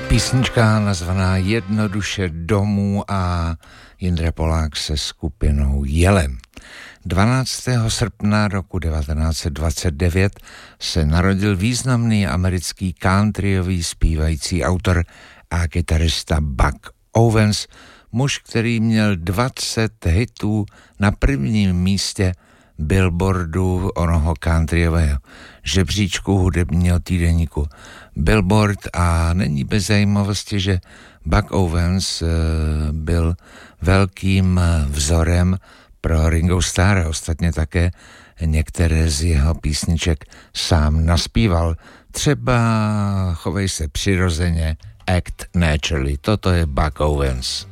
Písnička nazvaná jednoduše Domů a Jindra Polák se skupinou Jelem. 12. srpna roku 1929 se narodil významný americký countryový zpívající autor a kytarista Buck Owens, muž, který měl 20 hitů na prvním místě Billboardu onoho countryového žebříčku hudebního týdeníku Billboard, a není bez zajímavosti, že Buck Owens byl velkým vzorem pro Ringo Starra. Ostatně také některé z jeho písniček sám naspíval. Třeba Chovej se přirozeně, Act Naturally. Toto je Buck Owens.